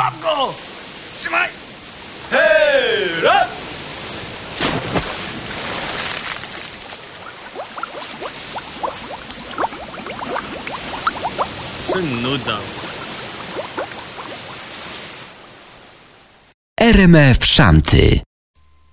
Łap go! Trzymaj! Hej, raz! Przynudzał. RMF Szanty.